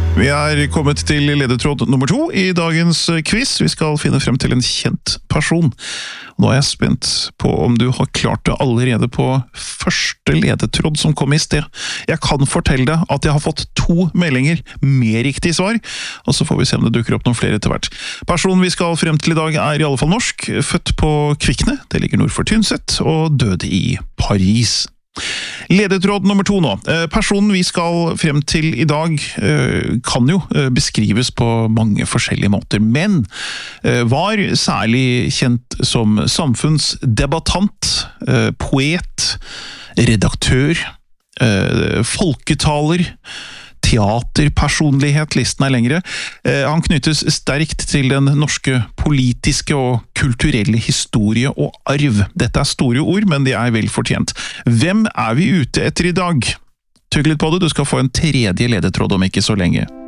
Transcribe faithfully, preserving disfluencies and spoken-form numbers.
Vi er kommet til ledetråd nummer to i dagens quiz. Vi skal finne frem til en kjent person. Nå er jeg spent på om du har klart det allerede på første ledetråd som kom i sted. Jeg kan fortelle deg at jeg har fått to meldinger med riktig svar, og så får vi se om det dukker opp noen flere etter hvert. Personen vi skal frem til i dag er i alle fall norsk, født på Kvikne, det ligger nord for Tynset, og døde i Paris. Ledetråd nummer to nå. Personen vi skal frem til i dag kan jo beskrives på mange forskjellige måter, men var særlig kjent som samfunnsdebattant, poet, redaktør, folketaler, teaterpersonlighet, listen er lengre. Han knyttes sterkt til den norske politiske og kulturelle historie og arv. Dette er store ord, men de er vel fortjent. Hvem er vi ute etter i dag? Tygg litt på det, du skal få en tredje ledetråd om ikke så lenge.